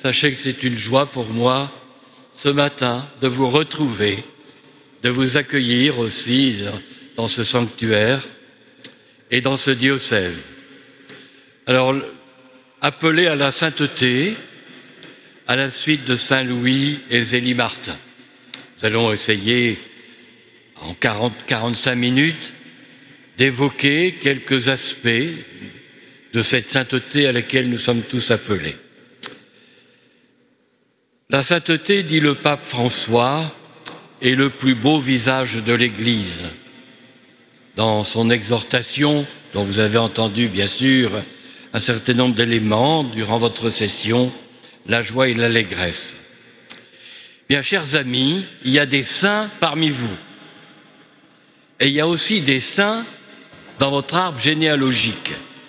Sachez que c'est une joie pour moi, ce matin, de vous retrouver, de vous accueillir aussi dans ce sanctuaire et dans ce diocèse. Alors, appelé à la sainteté, à la suite de Saint Louis et Zélie Martin. Nous allons essayer, en 40-45 minutes, d'évoquer quelques aspects de cette sainteté à laquelle nous sommes tous appelés. La sainteté, dit le pape François, est le plus beau visage de l'Église. Dans son exhortation, dont vous avez entendu bien sûr un certain nombre d'éléments durant votre session, la joie et l'allégresse. Bien, chers amis, il y a des saints parmi vous. Et il y a aussi des saints dans votre arbre généalogique.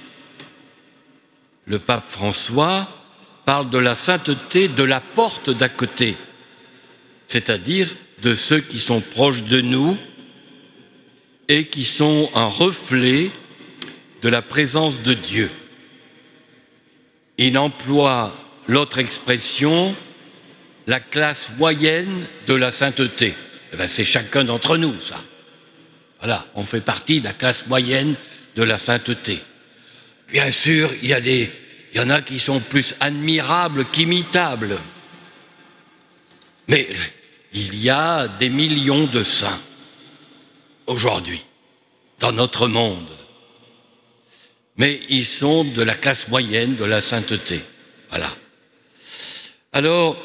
Le pape François parle de la sainteté de la porte d'à côté, c'est-à-dire de ceux qui sont proches de nous et qui sont un reflet de la présence de Dieu. Il emploie l'autre expression, la classe moyenne de la sainteté. C'est chacun d'entre nous, ça. Voilà, on fait partie de la classe moyenne de la sainteté. Bien sûr, il y en a qui sont plus admirables qu'imitables. Mais il y a des millions de saints aujourd'hui, dans notre monde. Mais ils sont de la classe moyenne de la sainteté. Voilà. Alors,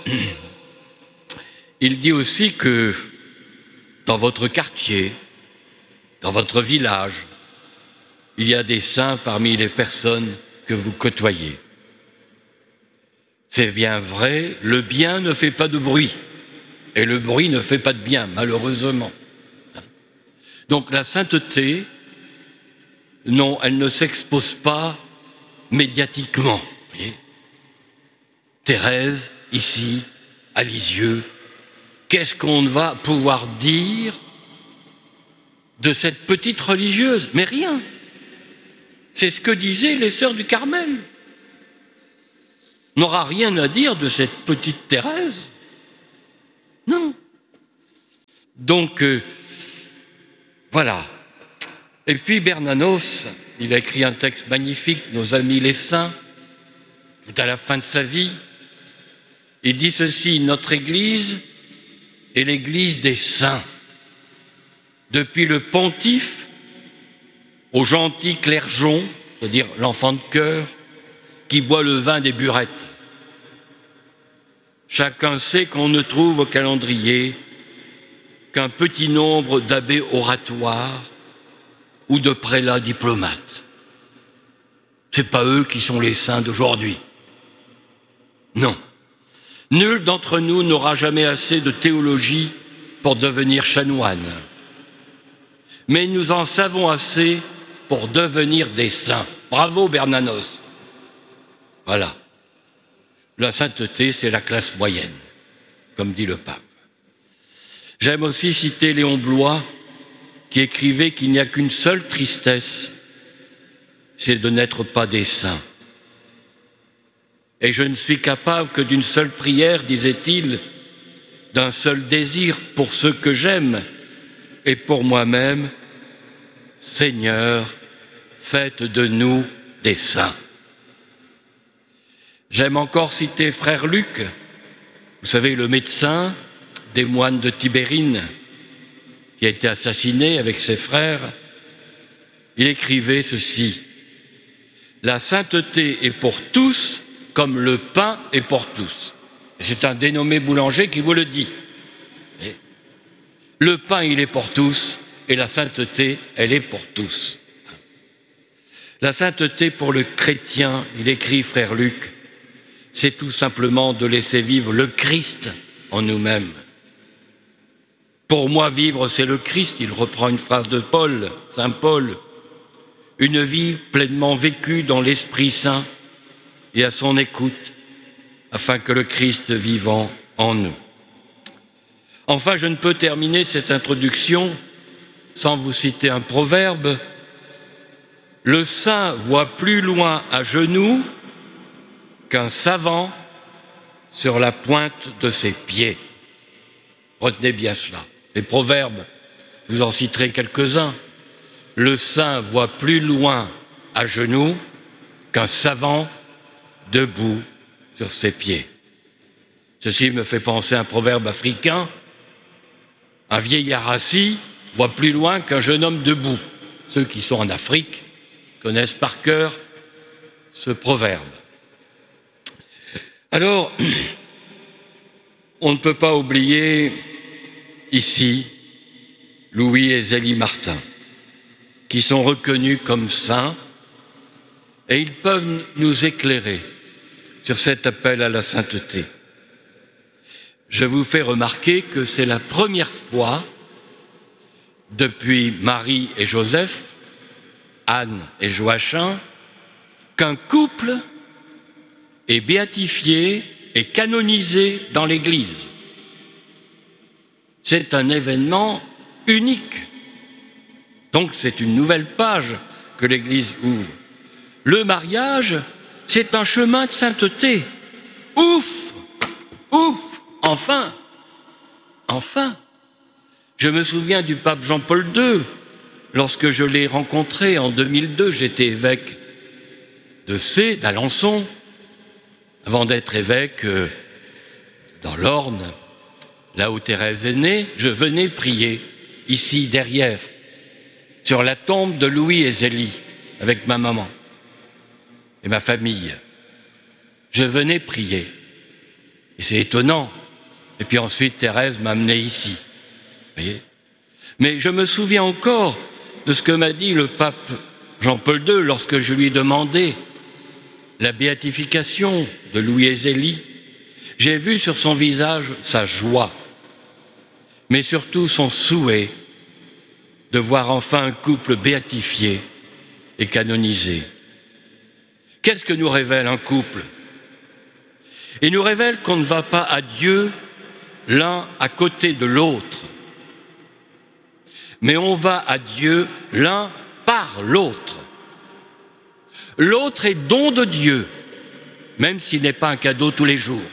il dit aussi que dans votre quartier, dans votre village, il y a des saints parmi les personnes que vous côtoyez. C'est bien vrai, le bien ne fait pas de bruit, et le bruit ne fait pas de bien, malheureusement. Donc la sainteté, non, elle ne s'expose pas médiatiquement. Vous voyez ? Thérèse, ici, à Lisieux, qu'est-ce qu'on va pouvoir dire de cette petite religieuse? Mais rien. C'est ce que disaient les sœurs du Carmel. On n'aura rien à dire de cette petite Thérèse. Non. Donc, voilà. Et puis Bernanos, il a écrit un texte magnifique, Nos amis les saints, tout à la fin de sa vie. Il dit ceci, notre Église est l'Église des saints. Depuis le pontife au gentil clergeon, c'est-à-dire l'enfant de chœur, qui boit le vin des burettes. Chacun sait qu'on ne trouve au calendrier qu'un petit nombre d'abbés oratoires ou de prélats diplomates. Ce n'est pas eux qui sont les saints d'aujourd'hui. Non. Nul d'entre nous n'aura jamais assez de théologie pour devenir chanoine. Mais nous en savons assez pour devenir des saints. Bravo Bernanos. Voilà. La sainteté, c'est la classe moyenne, comme dit le pape. J'aime aussi citer Léon Bloy, qui écrivait qu'il n'y a qu'une seule tristesse, c'est de n'être pas des saints. Et je ne suis capable que d'une seule prière, disait-il, d'un seul désir pour ceux que j'aime et pour moi-même, Seigneur, faites de nous des saints. J'aime encore citer frère Luc, vous savez, le médecin des moines de Tibérine, qui a été assassiné avec ses frères. Il écrivait ceci, « La sainteté est pour tous comme le pain est pour tous. » C'est un dénommé boulanger qui vous le dit. Le pain, il est pour tous, et la sainteté, elle est pour tous. La sainteté pour le chrétien, il écrit frère Luc, c'est tout simplement de laisser vivre le Christ en nous-mêmes. Pour moi, vivre, c'est le Christ. Il reprend une phrase de Paul, Saint Paul. Une vie pleinement vécue dans l'Esprit Saint et à son écoute, afin que le Christ vivant en nous. Enfin, je ne peux terminer cette introduction sans vous citer un proverbe. Le saint voit plus loin à genoux qu'un savant sur la pointe de ses pieds. Retenez bien cela. Les proverbes, je vous en citerai quelques-uns. Le saint voit plus loin à genoux qu'un savant debout sur ses pieds. Ceci me fait penser à un proverbe africain. Un vieillard assis voit plus loin qu'un jeune homme debout. Ceux qui sont en Afrique connaissent par cœur ce proverbe. Alors, on ne peut pas oublier ici Louis et Zélie Martin, qui sont reconnus comme saints, et ils peuvent nous éclairer sur cet appel à la sainteté. Je vous fais remarquer que c'est la première fois depuis Marie et Joseph, Anne et Joachim, qu'un couple est béatifié et canonisé dans l'Église. C'est un événement unique. Donc c'est une nouvelle page que l'Église ouvre. Le mariage, c'est un chemin de sainteté. Ouf! Ouf! Enfin! Enfin! Je me souviens du pape Jean-Paul II. Lorsque je l'ai rencontré en 2002, j'étais évêque de C, d'Alençon, avant d'être évêque dans l'Orne, là où Thérèse est née. Je venais prier, ici derrière, sur la tombe de Louis et Zélie, avec ma maman et ma famille. Je venais prier. Et c'est étonnant. Et puis ensuite, Thérèse m'a amené ici. Vous voyez ? Mais je me souviens encore de ce que m'a dit le pape Jean-Paul II lorsque je lui ai demandé la béatification de Louis et Zélie. J'ai vu sur son visage sa joie, mais surtout son souhait de voir enfin un couple béatifié et canonisé. Qu'est-ce que nous révèle un couple ? Il nous révèle qu'on ne va pas à Dieu l'un à côté de l'autre, mais on va à Dieu l'un par l'autre. L'autre est don de Dieu, même s'il n'est pas un cadeau tous les jours.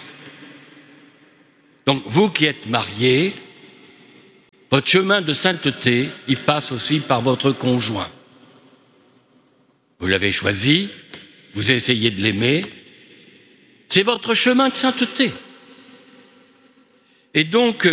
Donc vous qui êtes mariés, votre chemin de sainteté, il passe aussi par votre conjoint. Vous l'avez choisi, vous essayez de l'aimer, c'est votre chemin de sainteté. Et donc,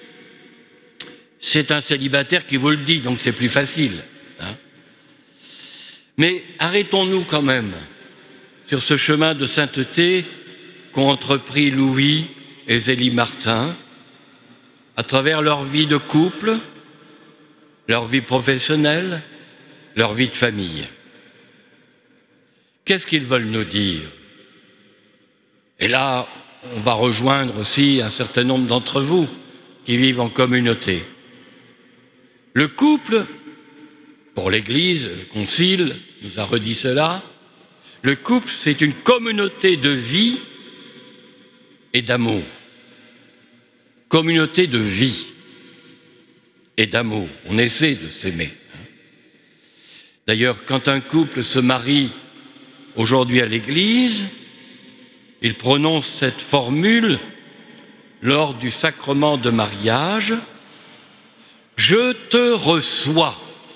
c'est un célibataire qui vous le dit, donc c'est plus facile. Hein ? Mais arrêtons-nous quand même sur ce chemin de sainteté qu'ont entrepris Louis et Zélie Martin à travers leur vie de couple, leur vie professionnelle, leur vie de famille. Qu'est-ce qu'ils veulent nous dire ? Et là, on va rejoindre aussi un certain nombre d'entre vous qui vivent en communauté. Le couple, pour l'Église, le Concile nous a redit cela, le couple, c'est une communauté de vie et d'amour. Communauté de vie et d'amour. On essaie de s'aimer. D'ailleurs, quand un couple se marie aujourd'hui à l'Église, il prononce cette formule lors du sacrement de mariage: « Je te reçois ».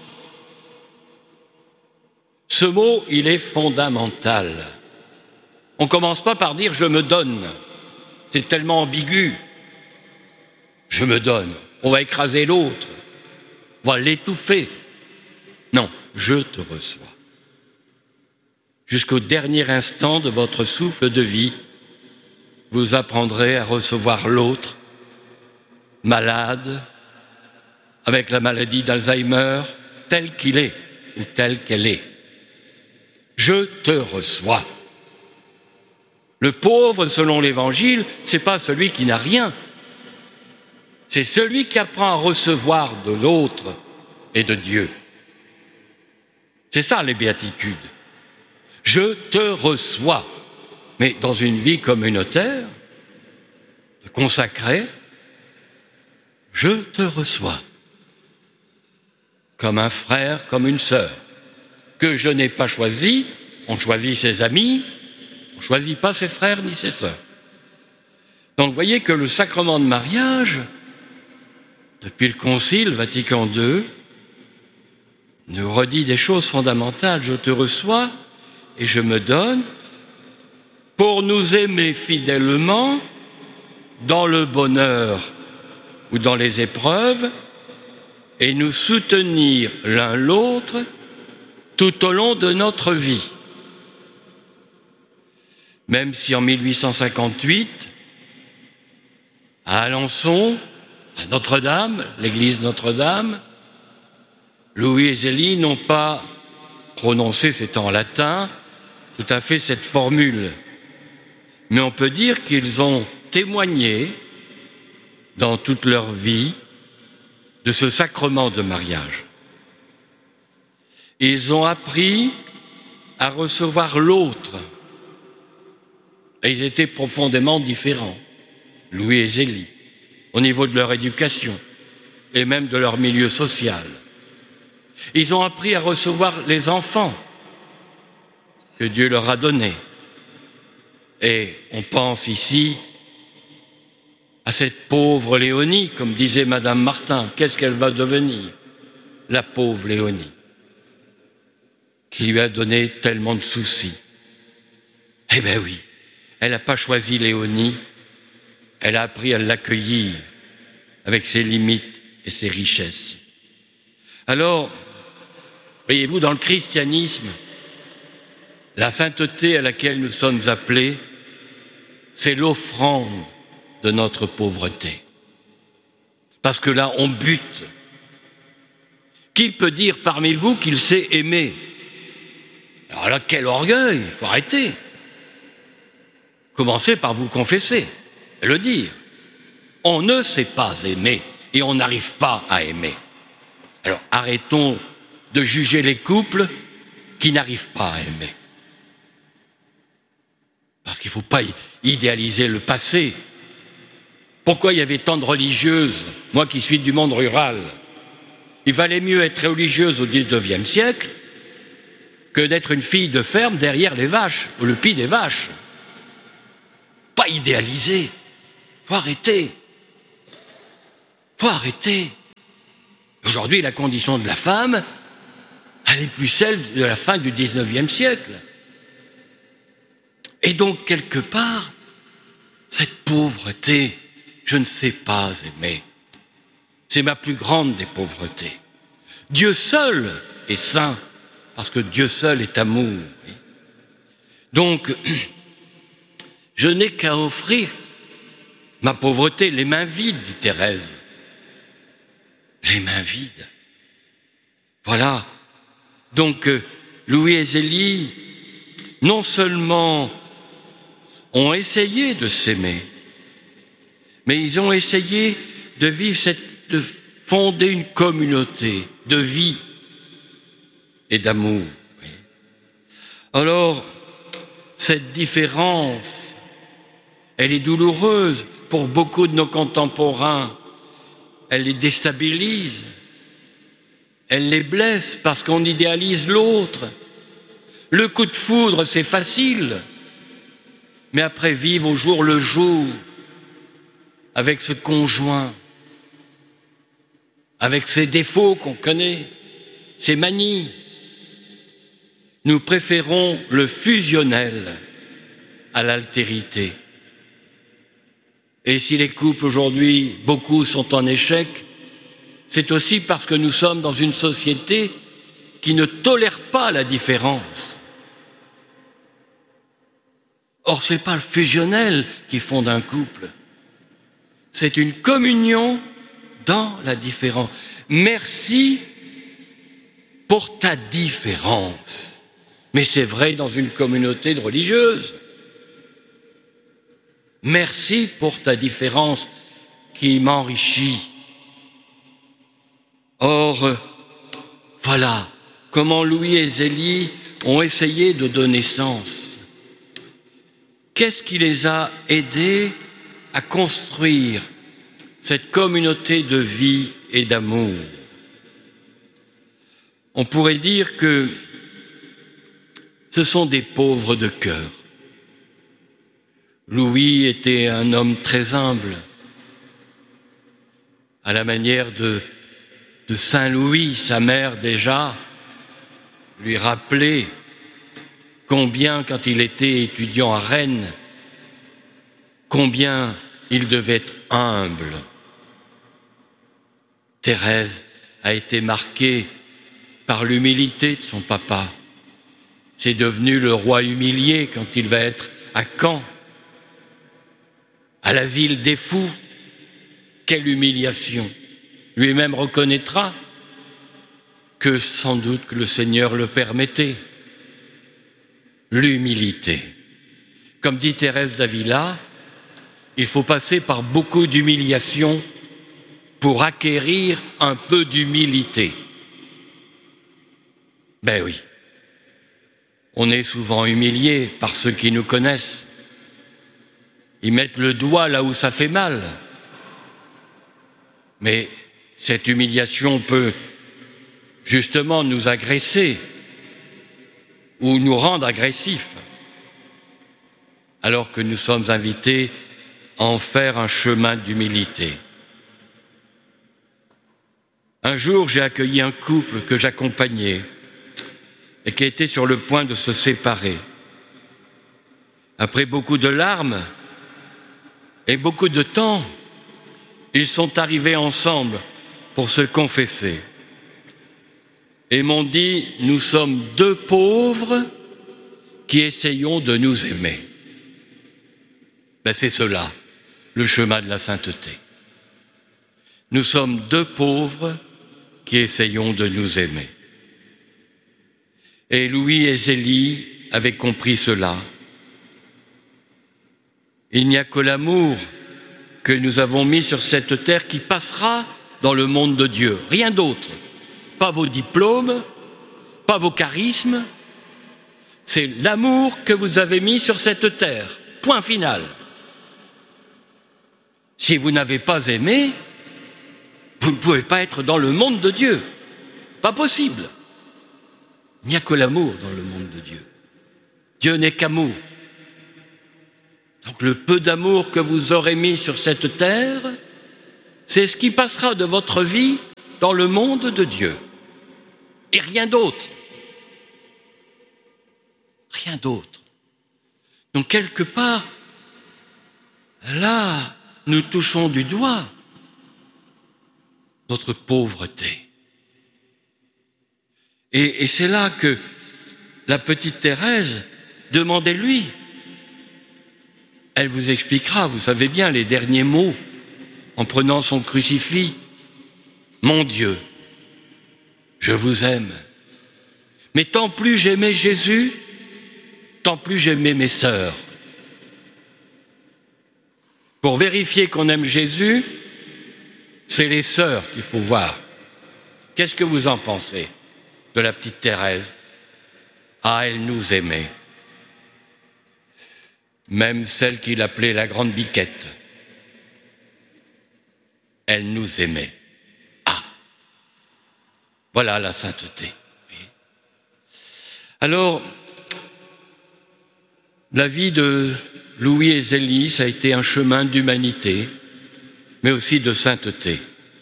Ce mot, il est fondamental. On ne commence pas par dire « je me donne ». C'est tellement ambigu. Je me donne. On va écraser l'autre. On va l'étouffer. Non, je te reçois. Jusqu'au dernier instant de votre souffle de vie, vous apprendrez à recevoir l'autre, malade, avec la maladie d'Alzheimer, tel qu'il est ou telle qu'elle est. Je te reçois. Le pauvre, selon l'Évangile, c'est pas celui qui n'a rien. C'est celui qui apprend à recevoir de l'autre et de Dieu. C'est ça les béatitudes. Je te reçois. Mais dans une vie communautaire, consacrée, je te reçois. Comme un frère, comme une sœur, que je n'ai pas choisi. On choisit ses amis, on ne choisit pas ses frères ni ses sœurs. Donc vous voyez que le sacrement de mariage, depuis le Concile Vatican II, nous redit des choses fondamentales. Je te reçois et je me donne pour nous aimer fidèlement dans le bonheur ou dans les épreuves et nous soutenir l'un l'autre tout au long de notre vie. Même si en 1858, à Alençon, à Notre-Dame, l'église Notre-Dame, Louis et Zélie n'ont pas prononcé, c'est en latin, tout à fait cette formule. Mais on peut dire qu'ils ont témoigné dans toute leur vie de ce sacrement de mariage. Ils ont appris à recevoir l'autre. Et ils étaient profondément différents, Louis et Zélie, au niveau de leur éducation et même de leur milieu social. Ils ont appris à recevoir les enfants que Dieu leur a donnés. Et on pense ici à cette pauvre Léonie, comme disait Madame Martin. Qu'est-ce qu'elle va devenir, la pauvre Léonie, qui lui a donné tellement de soucis? Eh bien oui, elle n'a pas choisi Léonie, elle a appris à l'accueillir avec ses limites et ses richesses. Alors, voyez-vous, dans le christianisme, la sainteté à laquelle nous sommes appelés, c'est l'offrande de notre pauvreté. Parce que là, on bute. Qui peut dire parmi vous qu'il sait aimer? Alors là, quel orgueil, il faut arrêter. Commencez par vous confesser et le dire. On ne sait pas aimer et on n'arrive pas à aimer. Alors arrêtons de juger les couples qui n'arrivent pas à aimer. Parce qu'il ne faut pas idéaliser le passé. Pourquoi il y avait tant de religieuses, moi qui suis du monde rural? Il valait mieux être religieuse au XIXe siècle que d'être une fille de ferme derrière les vaches, ou le pis des vaches. Pas idéaliser. Faut arrêter. Faut arrêter. Aujourd'hui, la condition de la femme, elle n'est plus celle de la fin du XIXe siècle. Et donc, quelque part, cette pauvreté, je ne sais pas aimer. C'est ma plus grande des pauvretés. Dieu seul est saint, parce que Dieu seul est amour. Donc, je n'ai qu'à offrir ma pauvreté, les mains vides, dit Thérèse. Les mains vides. Voilà. Donc, Louis et Zélie, non seulement ont essayé de s'aimer, mais ils ont essayé de vivre de fonder une communauté de vie et d'amour. Alors, cette différence, elle est douloureuse pour beaucoup de nos contemporains. Elle les déstabilise, elle les blesse parce qu'on idéalise l'autre. Le coup de foudre, c'est facile, mais après vivre au jour le jour avec ce conjoint, avec ses défauts qu'on connaît, ses manies, nous préférons le fusionnel à l'altérité. Et si les couples aujourd'hui, beaucoup sont en échec, c'est aussi parce que nous sommes dans une société qui ne tolère pas la différence. Or, ce n'est pas le fusionnel qui fonde un couple, c'est une communion dans la différence. Merci pour ta différence. Mais c'est vrai dans une communauté de religieuses. Merci pour ta différence qui m'enrichit. Or, voilà comment Louis et Zélie ont essayé de donner sens. Qu'est-ce qui les a aidés à construire cette communauté de vie et d'amour? On pourrait dire que ce sont des pauvres de cœur. Louis était un homme très humble, à la manière de Saint Louis. Sa mère déjà lui rappelait combien, quand il était étudiant à Rennes, combien il devait être humble. Thérèse a été marquée par l'humilité de son papa. C'est devenu le roi humilié quand il va être à Caen, à l'asile des fous. Quelle humiliation! Lui-même reconnaîtra que sans doute que le Seigneur le permettait. L'humilité. Comme dit Thérèse d'Avila, il faut passer par beaucoup d'humiliation pour acquérir un peu d'humilité. Ben oui, on est souvent humilié par ceux qui nous connaissent. Ils mettent le doigt là où ça fait mal. Mais cette humiliation peut justement nous agresser ou nous rendre agressifs, alors que nous sommes invités à en faire un chemin d'humilité. Un jour, j'ai accueilli un couple que j'accompagnais et qui était sur le point de se séparer. Après beaucoup de larmes et beaucoup de temps, ils sont arrivés ensemble pour se confesser et m'ont dit « Nous sommes deux pauvres qui essayons de nous aimer ». Ben c'est cela, le chemin de la sainteté. Nous sommes deux pauvres qui essayons de nous aimer. Et Louis et Zélie avaient compris cela. Il n'y a que l'amour que nous avons mis sur cette terre qui passera dans le monde de Dieu. Rien d'autre. Pas vos diplômes, pas vos charismes. C'est l'amour que vous avez mis sur cette terre. Point final. Si vous n'avez pas aimé, vous ne pouvez pas être dans le monde de Dieu. Pas possible. Il n'y a que l'amour dans le monde de Dieu. Dieu n'est qu'amour. Donc le peu d'amour que vous aurez mis sur cette terre, c'est ce qui passera de votre vie dans le monde de Dieu. Et rien d'autre. Rien d'autre. Donc quelque part, là, nous touchons du doigt notre pauvreté. Et c'est là que la petite Thérèse demandait lui. Elle vous expliquera, vous savez bien, les derniers mots en prenant son crucifix. Mon Dieu, je vous aime. Mais tant plus j'aimais Jésus, tant plus j'aimais mes sœurs. Pour vérifier qu'on aime Jésus, c'est les sœurs qu'il faut voir. Qu'est-ce que vous en pensez de la petite Thérèse? Ah, elle nous aimait. Même celle qu'il appelait la grande biquette. Elle nous aimait. Ah, voilà la sainteté. Alors, la vie de Louis et Zélie, ça a été un chemin d'humanité, mais aussi de sainteté.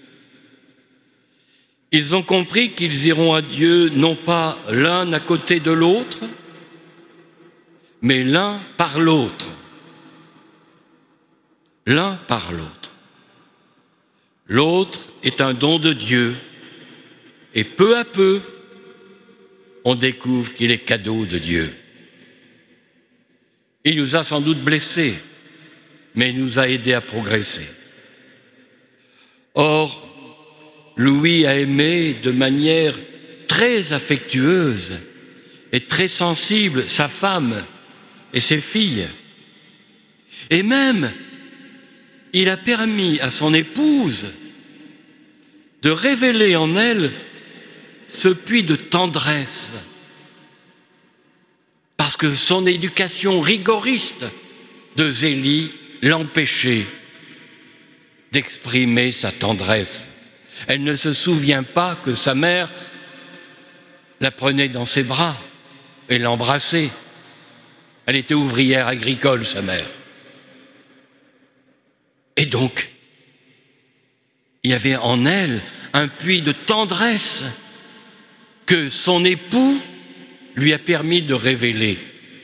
Ils ont compris qu'ils iront à Dieu non pas l'un à côté de l'autre, mais l'un par l'autre. L'un par l'autre. L'autre est un don de Dieu, et peu à peu, on découvre qu'il est cadeau de Dieu. Il nous a sans doute blessés, mais il nous a aidés à progresser. Or, Louis a aimé de manière très affectueuse et très sensible sa femme et ses filles. Et même, il a permis à son épouse de révéler en elle ce puits de tendresse. Parce que son éducation rigoriste de Zélie l'empêchait d'exprimer sa tendresse. Elle ne se souvient pas que sa mère la prenait dans ses bras et l'embrassait. Elle était ouvrière agricole, sa mère. Et donc, il y avait en elle un puits de tendresse que son époux lui a permis de révéler.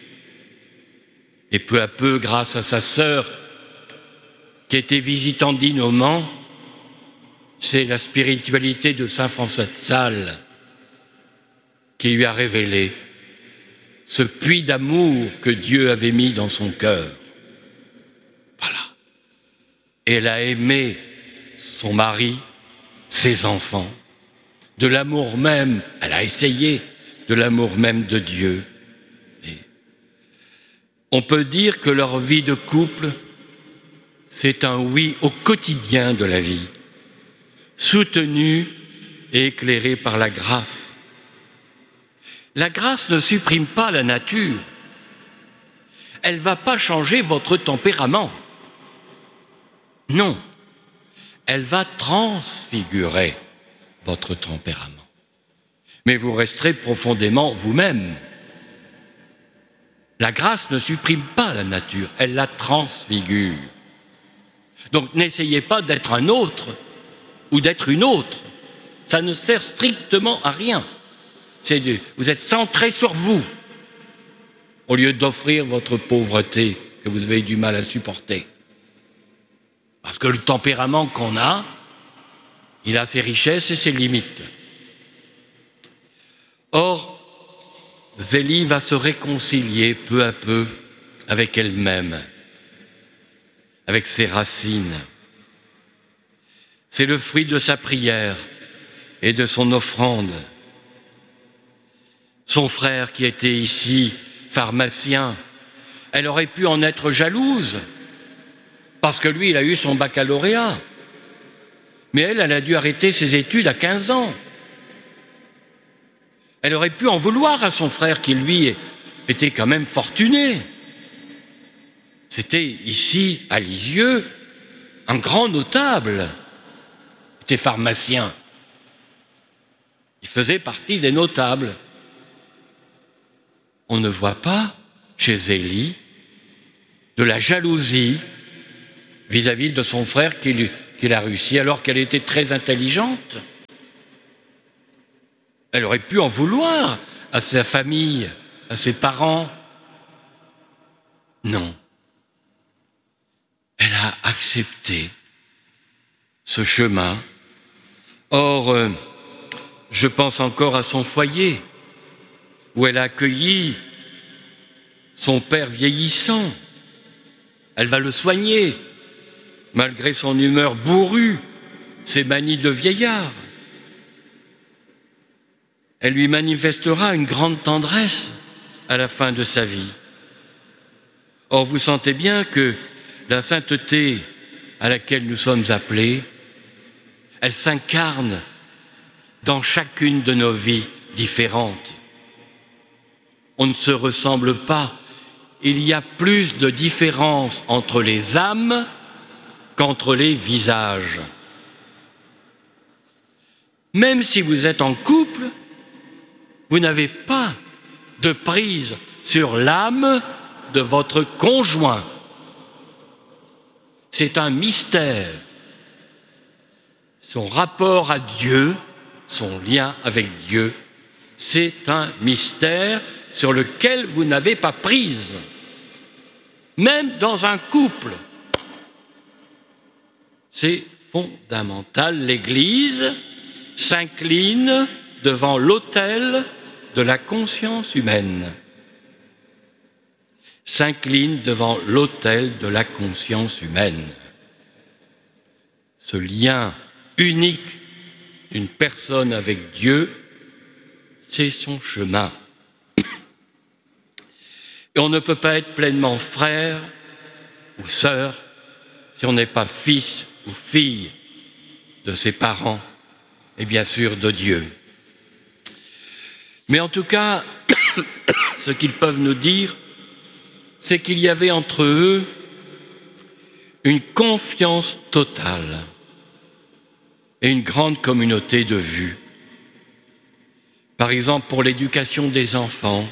Et peu à peu, grâce à sa sœur, qui était visitandine au Mans, c'est la spiritualité de saint François de Sales qui lui a révélé ce puits d'amour que Dieu avait mis dans son cœur. Voilà. Et elle a aimé son mari, ses enfants, de l'amour même, elle a essayé, de l'amour même de Dieu. Et on peut dire que leur vie de couple, c'est un oui au quotidien de la vie, soutenu et éclairé par la grâce. La grâce ne supprime pas la nature. Elle ne va pas changer votre tempérament. Non, elle va transfigurer votre tempérament. Mais vous resterez profondément vous-même. La grâce ne supprime pas la nature, elle la transfigure. Donc n'essayez pas d'être un autre ou d'être une autre. Ça ne sert strictement à rien. Vous êtes centré sur vous, au lieu d'offrir votre pauvreté que vous avez du mal à supporter. Parce que le tempérament qu'on a, il a ses richesses et ses limites. Or, Zélie va se réconcilier peu à peu avec elle-même, avec ses racines. C'est le fruit de sa prière et de son offrande. Son frère qui était ici pharmacien, elle aurait pu en être jalouse, parce que lui, il a eu son baccalauréat. Mais elle a dû arrêter ses études à 15 ans. Elle aurait pu en vouloir à son frère qui, lui, était quand même fortuné. C'était ici, à Lisieux, un grand notable. Il était pharmacien. Il faisait partie des notables. On ne voit pas chez Zélie de la jalousie vis-à-vis de son frère qu'il a réussi alors qu'elle était très intelligente. Elle aurait pu en vouloir à sa famille, à ses parents. Non. Elle a accepté ce chemin. Or, je pense encore à son foyer, où elle a accueilli son père vieillissant. Elle va le soigner, malgré son humeur bourrue, ses manies de vieillard. Elle lui manifestera une grande tendresse à la fin de sa vie. Or, vous sentez bien que la sainteté à laquelle nous sommes appelés, elle s'incarne dans chacune de nos vies différentes. On ne se ressemble pas. Il y a plus de différence entre les âmes qu'entre les visages. Même si vous êtes en couple, vous n'avez pas de prise sur l'âme de votre conjoint. C'est un mystère. Son rapport à Dieu, son lien avec Dieu, c'est un mystère sur lequel vous n'avez pas prise. Même dans un couple. C'est fondamental. L'Église s'incline devant l'autel de la conscience humaine. S'incline devant l'autel de la conscience humaine. Ce lien unique d'une personne avec Dieu, c'est son chemin. Et on ne peut pas être pleinement frère ou sœur si on n'est pas fils ou fille de ses parents et bien sûr de Dieu. Mais en tout cas, ce qu'ils peuvent nous dire, c'est qu'il y avait entre eux une confiance totale et une grande communauté de vues. Par exemple, pour l'éducation des enfants,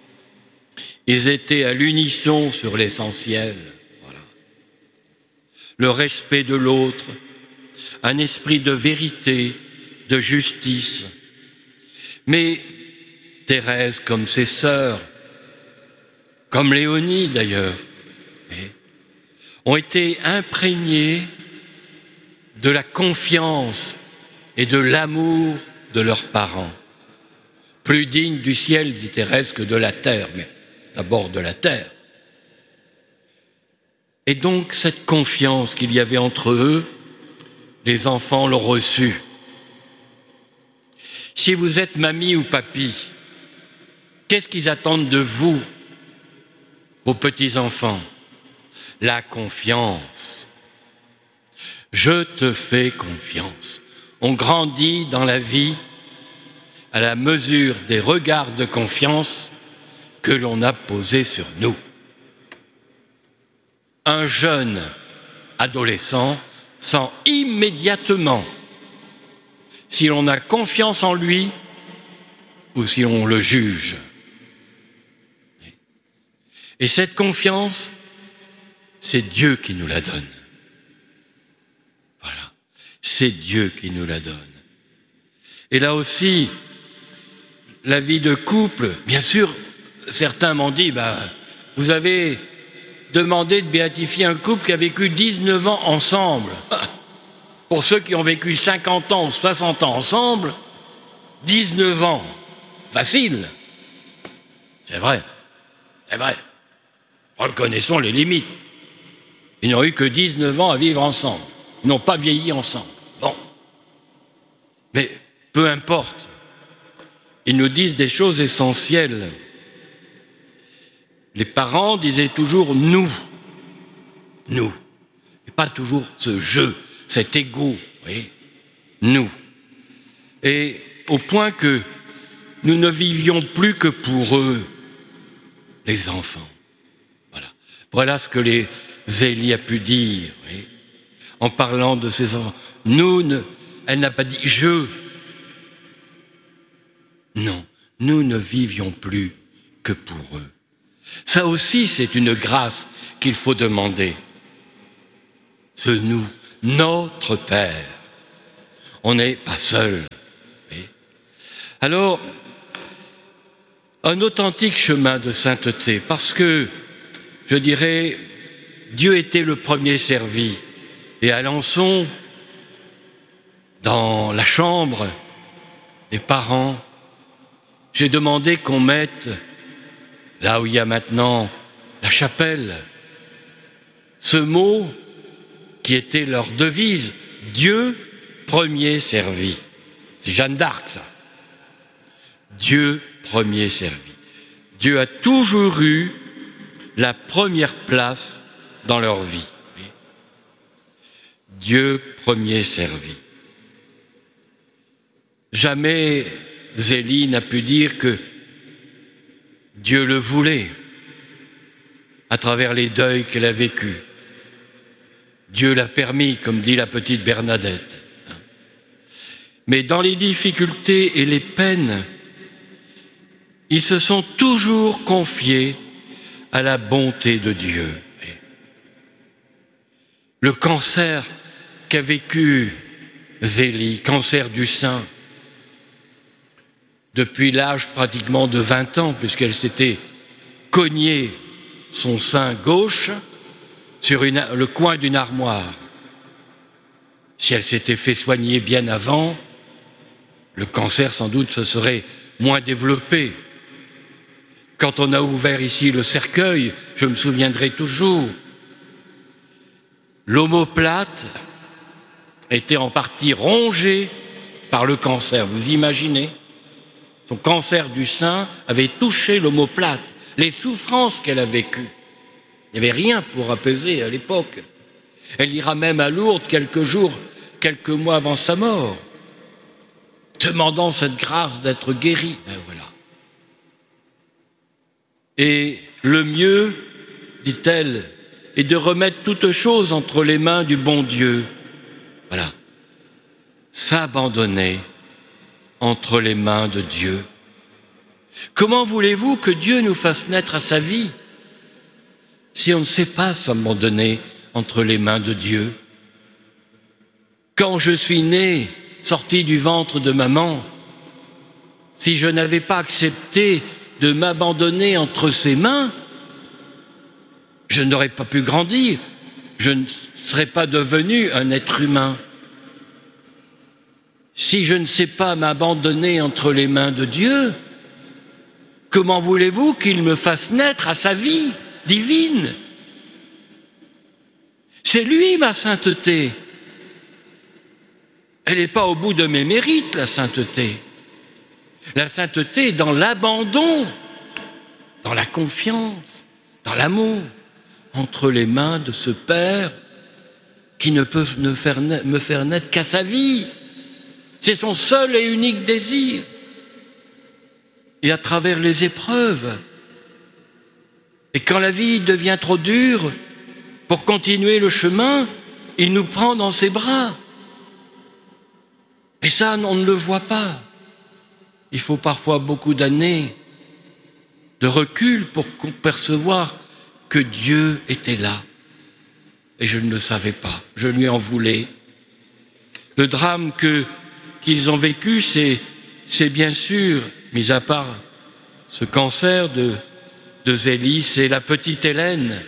ils étaient à l'unisson sur l'essentiel. Voilà. le respect de l'autre, un esprit de vérité, de justice. Mais Thérèse, comme ses sœurs, comme Léonie d'ailleurs, ont été imprégnées de la confiance et de l'amour de leurs parents. Plus digne du ciel, dit Thérèse, que de la terre, mais d'abord de la terre. Et donc cette confiance qu'il y avait entre eux, les enfants l'ont reçue. Si vous êtes mamie ou papy, qu'est-ce qu'ils attendent de vous, vos petits-enfants? La confiance. Je te fais confiance. On grandit dans la vie à la mesure des regards de confiance que l'on a posés sur nous. Un jeune adolescent sent immédiatement si l'on a confiance en lui ou si on le juge. Et cette confiance, c'est Dieu qui nous la donne. Voilà, c'est Dieu qui nous la donne. Et là aussi, la vie de couple, bien sûr, certains m'ont dit, vous avez demandé de béatifier un couple qui a vécu 19 ans ensemble. Pour ceux qui ont vécu 50 ans ou 60 ans ensemble, 19 ans, facile. C'est vrai, c'est vrai. Reconnaissons les limites. Ils n'ont eu que 19 ans à vivre ensemble. Ils n'ont pas vieilli ensemble. Bon. Mais peu importe. Ils nous disent des choses essentielles. Les parents disaient toujours « nous ». Nous. Et pas toujours ce « je », cet ego. Oui. Nous. Et au point que nous ne vivions plus que pour eux, les enfants. Voilà ce que les Zélie a pu dire, oui, en parlant de ses enfants. Elle n'a pas dit « je ». Non, nous ne vivions plus que pour eux. Ça aussi, c'est une grâce qu'il faut demander. Ce nous, notre Père. On n'est pas seul. Oui. Alors, un authentique chemin de sainteté, parce que je dirais, Dieu était le premier servi. Et à Alençon, dans la chambre des parents, j'ai demandé qu'on mette, là où il y a maintenant la chapelle, ce mot qui était leur devise, Dieu premier servi. C'est Jeanne d'Arc, ça. Dieu premier servi. Dieu a toujours eu la première place dans leur vie. Dieu premier servi. Jamais Zélie n'a pu dire que Dieu le voulait à travers les deuils qu'elle a vécus. Dieu l'a permis, comme dit la petite Bernadette. Mais dans les difficultés et les peines, ils se sont toujours confiés à la bonté de Dieu. Le cancer qu'a vécu Zélie, cancer du sein, depuis l'âge pratiquement de 20 ans, puisqu'elle s'était cognée son sein gauche sur le coin d'une armoire. Si elle s'était fait soigner bien avant, le cancer sans doute se serait moins développé. Quand on a ouvert ici le cercueil, je me souviendrai toujours, l'omoplate était en partie rongée par le cancer. Vous imaginez? Son cancer du sein avait touché l'omoplate, les souffrances qu'elle a vécues. Il n'y avait rien pour apaiser à l'époque. Elle ira même à Lourdes quelques mois avant sa mort, demandant cette grâce d'être guérie. Ben voilà. Et le mieux, dit-elle, est de remettre toutes choses entre les mains du bon Dieu. Voilà. S'abandonner entre les mains de Dieu. Comment voulez-vous que Dieu nous fasse naître à sa vie si on ne sait pas s'abandonner entre les mains de Dieu. Quand je suis né, sorti du ventre de maman, si je n'avais pas accepté de m'abandonner entre ses mains, je n'aurais pas pu grandir, je ne serais pas devenu un être humain. Si je ne sais pas m'abandonner entre les mains de Dieu, comment voulez-vous qu'il me fasse naître à sa vie divine? C'est lui ma sainteté. Elle n'est pas au bout de mes mérites, la sainteté. La sainteté est dans l'abandon, dans la confiance, dans l'amour, entre les mains de ce Père qui ne peut me faire naître qu'à sa vie. C'est son seul et unique désir. Et à travers les épreuves, et quand la vie devient trop dure, pour continuer le chemin, il nous prend dans ses bras. Et ça, on ne le voit pas. Il faut parfois beaucoup d'années de recul pour percevoir que Dieu était là. Et je ne le savais pas, je lui en voulais. Le drame qu'ils ont vécu, c'est bien sûr, mis à part ce cancer de Zélie, c'est la petite Hélène,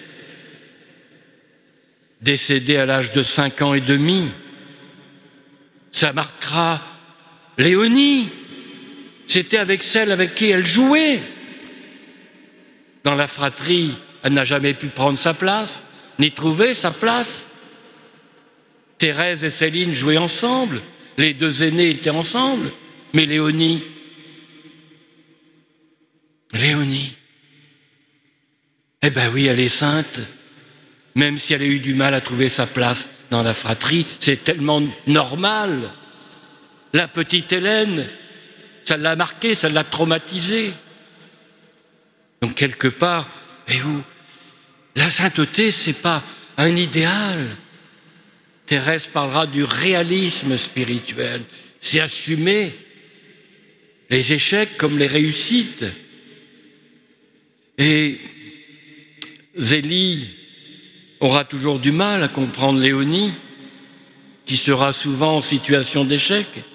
décédée à l'âge de 5 ans et demi. Ça marquera Léonie. C'était avec celle avec qui elle jouait. Dans la fratrie, elle n'a jamais pu prendre sa place, ni trouver sa place. Thérèse et Céline jouaient ensemble, les deux aînés étaient ensemble, mais Léonie, eh ben oui, elle est sainte, même si elle a eu du mal à trouver sa place dans la fratrie, c'est tellement normal. La petite Hélène, ça l'a marquée, ça l'a traumatisée. Donc quelque part, la sainteté, c'est pas un idéal. Thérèse parlera du réalisme spirituel. C'est assumer les échecs comme les réussites. Et Zélie aura toujours du mal à comprendre Léonie, qui sera souvent en situation d'échec.